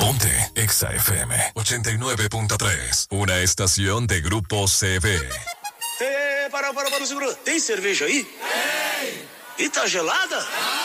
Ponte Exa FM 89.3. Una estación de Grupo CB. Para, segura. Tem cerveja aí? Tem! E tá gelada?